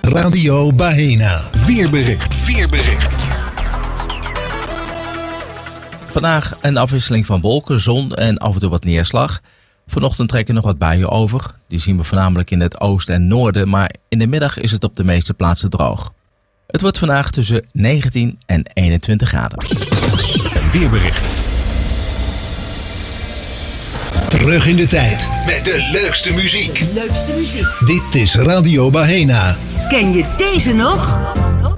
Radio Baena. Weerbericht. Vandaag een afwisseling van wolken, zon en af en toe wat neerslag. Vanochtend trekken nog wat buien over. Die zien we voornamelijk in het oosten en noorden, maar in de middag is het op de meeste plaatsen droog. Het wordt vandaag tussen 19 en 21 graden. Een weerbericht. Terug in de tijd met de leukste muziek. Dit is Radio Baena. Ken je deze nog?